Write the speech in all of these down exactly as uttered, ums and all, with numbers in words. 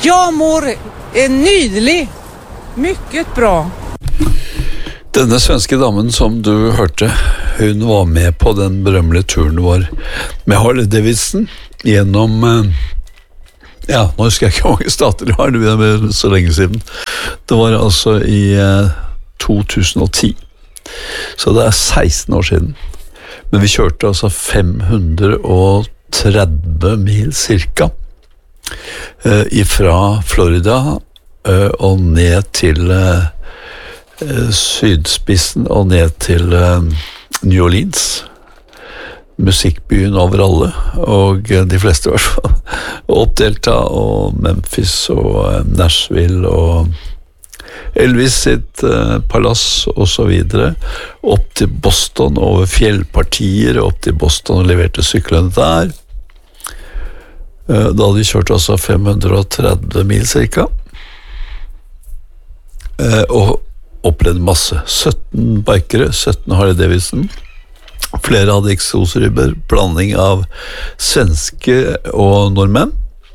Ja, mor är nydelig. Mycket bra. Denne svenske damen som du hørte, hun var med på den berømmelige turen vår med Harley Davidson gjennom, ja, nå husker jeg ikke hvor mange stater det var, det var så lenge siden. Det var altså i to tusen og ti, så det er seksten år siden. Men vi kjørte altså fem hundre og tretti mil cirka, ifra Florida og ned til sydspissen og ned til New Orleans, musikkbyen over alle, og de fleste i hvert fall, opp Delta og Memphis og Nashville og Elvis sitt uh, palass og så videre, opp til Boston over fjellpartier, opp til Boston og leverte syklene der. Uh, da hadde vi kjørt altså fem hundre og tretti mil cirka, uh, og opplevde masse. sytten bikere, sytten Harley Davidson. Flere hadde eksosribber, blanding av svenske og nordmenn.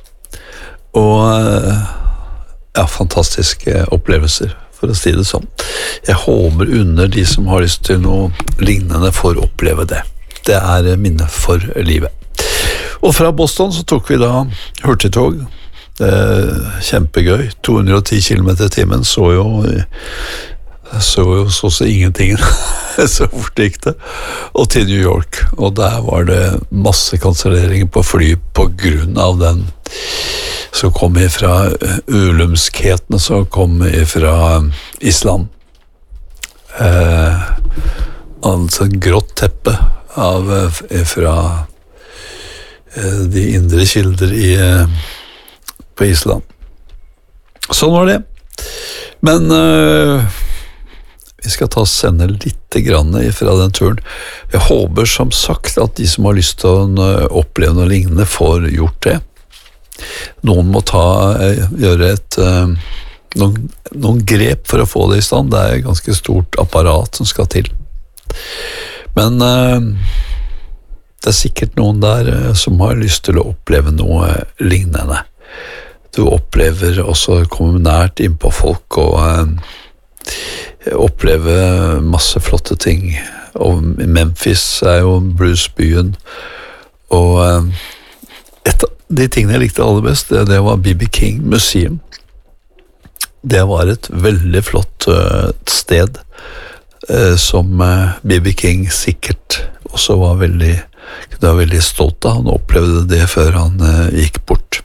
Og ja, fantastiske opplevelser, for å si det sånn. Jeg håper under de som har lyst til noe lignende for å oppleve det. Det er minne for livet. Og fra Boston så tok vi da hurtigtog. Eh, kjempegøy. to hundre og ti kilometer i timen, så jo så jo så så ingenting så fort gikk det, og til New York, og der var det masse kanselleringer på fly på grunn av den som kom ifra ulumskhetene som kom ifra Island. Eh, altså en grått teppe av ifra eh, de indre kilder i, på Island. Sånn var det. Men eh, vi skal ta og sende litt grann fra den turen. Jeg håper som sagt at de som har lyst til å oppleve noe lignende får gjort det. Noen må ta, gjøre et, noen, noen grep for å få det i stand. Det er et ganske stort apparat som skal til. Men det er sikkert noen der som har lyst til å oppleve noe lignende. Du opplever også å komme nært inn på folk og oppleve masse flotte ting, og Memphis er jo bluesbyen, og et av de tingene jeg likte aller best, det, det var B B King Museum. Det var et veldig flott uh, sted, uh, som uh, B B King sikkert også var veldig, var veldig stolt av. Han opplevde det før han uh, gikk bort.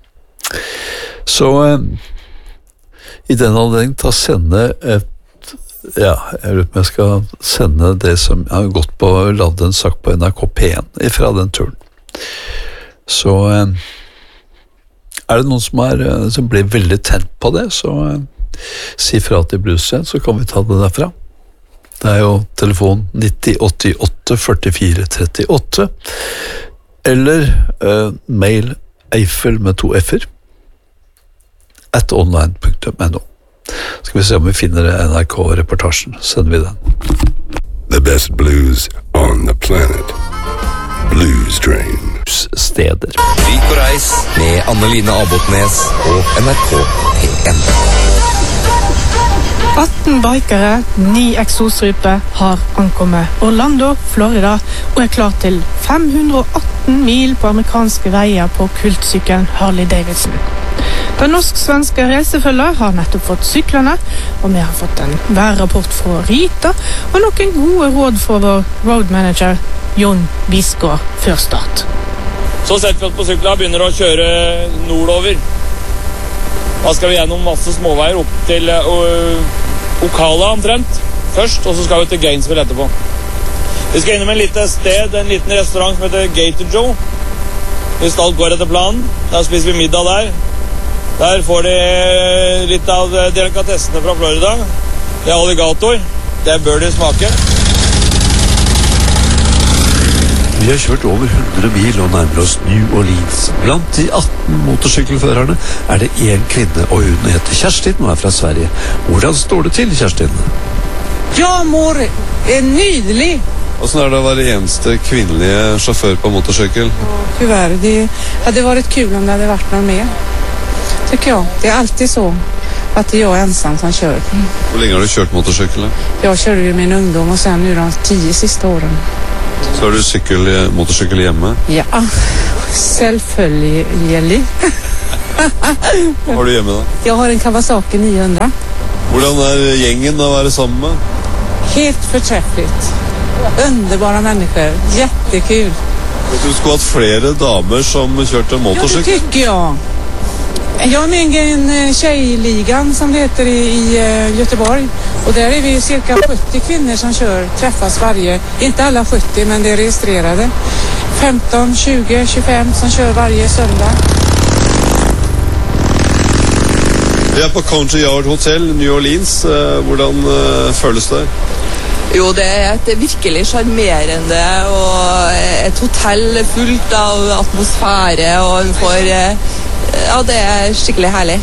Så uh, i den anledning ta sende et ja, jeg lurer på om jeg skal sende det som jeg har gått på og lavet en sak på N R K P én fra den turen. Så er det noen som, er, som blir veldig tent på det, så si fra til Bluescene, så kan vi ta det derfra. Det er jo telefon nitti åttiåtte førtifire trettiåtte, eller uh, mail Eiffel med to f-er at online punktum no. Skal vi se om vi finner N R K-reportasjen. Sender vi den. The best blues on the planet. Blues Train. Steder. Rik og reis med Anne-Line Abotnes og N R K P én. atten bikere, ni eksosryper har ankommet Orlando, Florida, og er klar til fem hundre og atten mil på amerikanske veier på kultsykkelen Harley Davidson. Den norsk-svenske reisefølger har nettopp fått syklene, og vi har fått en værrapport fra Rita, og noen gode råd fra vår road manager, Jon Bisgaard, før start. Så setter vi oss på sykla, begynner å kjøre nordover. Da skal vi gjennom masse småveier opp til uh, Ocala omtrent, først, og så skal vi til Gainesville etterpå. Vi skal innom en liten sted, en liten restaurant som heter Gator Joe. Hvis alt går etter planen, da spiser vi middag der. Der får de litt av delikatessene fra Florida. Det er alligator. Det bør de smake. Vi har kjørt over hundre mil og nærmer oss New Orleans. Blant de atten motorsykkelførerne er det en kvinne, og hun heter Kerstin og er fra Sverige. Hvordan står det til, Kerstin? Ja, mor er nydelig. Hvordan er det å være eneste kvinnelige sjåfør på motorsykkel? Ja, tyvärr. Det hadde vært kul om det hadde vært noe mer. tycker jag. Det är alltid så att det är jag ensam som kör. Hvor lenge har du kjørt motorsykkel? Jag körde ju min ungdom och sen nu de tio sista åren. Så har du sykkel, motorsykkel hjemme? Ja, selvfølgelig. Hva har du hjemme da? Jag har en Kawasaki niohundra. Hvordan er gjengen å være sammen med? Helt förträffligt. Underbara människor. Jättekul. Du skulle hatt flere damer som kjørte Ja, det motorsykkel. tycker jag. Jag är med i en tjejligan som det heter i, i uh, Göteborg. Och där är vi cirka sjuttio kvinnor som kör, träffas varje. Inte alla sjuttio, men det är registrerade. femton, tjugo, tjugofem som kör varje söndag. Vi er på Country Yard Hotel, New Orleans. Hvordan uh, føles det? Jo, det er et virkelig charmerende og et hotell fullt av atmosfære, og vi får, ja, det er skikkelig herlig.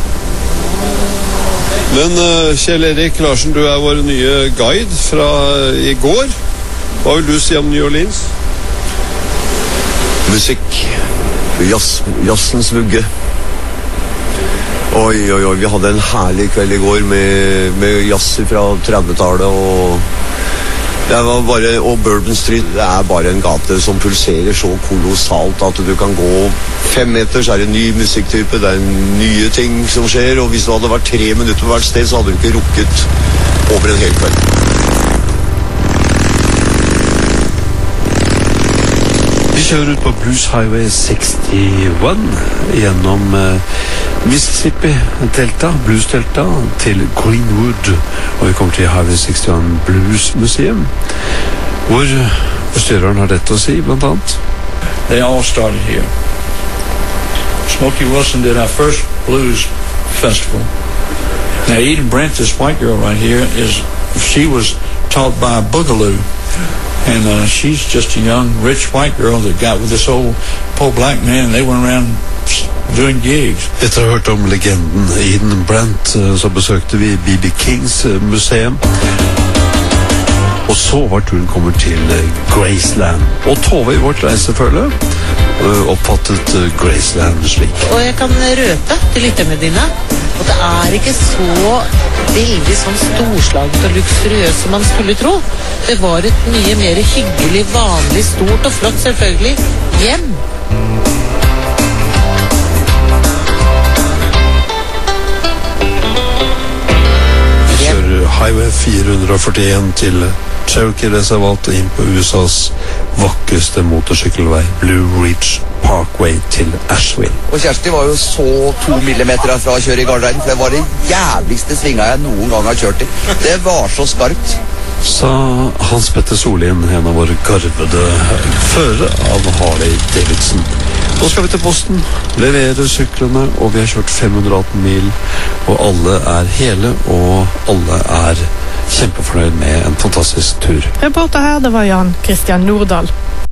Men uh, Kjell Erik Larsen, du er vår nye guide fra uh, i går. Hva vil du si om New Orleans? Musikk. Jazz, jazzens vugge. Oi, oi, oi, vi hadde en herlig kveld i går med, med jazz fra trettitallet, og det var bare, og Bourbon Street, det er bare en gate som pulserer så kolossalt at du kan gå fem meter, så er det en ny musikktype, det er nye ting som skjer, og hvis du hadde vært tre minutter på hvert sted, så hadde du ikke rukket over en hel kveld. Vi kjører ut på Blues Highway sekstién gjennom uh, Mississippi-delta, Blues-delta, til Greenwood, og vi kommer til Highway sekstién Blues Museum, hvor bestyreren har dette å si, blant annet. They all started here. Smokey Wilson did our first blues festival. Now Eden Brent, this white girl right here, is she was taught by Boogaloo. And uh, she's just a young, rich white girl that got with this old poor black man, and they went around doing gigs. Etter å ha hørt om legenden Eden Brent, så besøkte vi B B Kings museum. Og så var turen kommet til Graceland. Og Tove i vårt reisefølge oppfattet Graceland slik. Og jeg kan røpe til lytterne dine at det er ikke så veldig sånn storslaget og luksuriøst som man skulle tro. Det var et mye mer hyggelig, vanlig, stort og flott selvfølgelig hjem. Vi kjører Highway fire førtién til Cherokee-reservatet inn på U S A's vakreste motorsykkelvei, Blue Ridge Parkway til Asheville. Og Kjersti var jo så to millimeter fra å kjøre i Gardereiden, for det var det jævligste svinga jeg noen gang har kjørt i. Det var så skarpt. Sa Hans Petter Solien, en av våre garvede førere av Harley Davidson. Nå skal vi til Boston, levere syklene, og vi har kjørt fem hundre og atten mil, og alle er hele, og alle er kjempefornøyd med en fantastisk tur. Reporter her, det var Jan Christian Nordahl.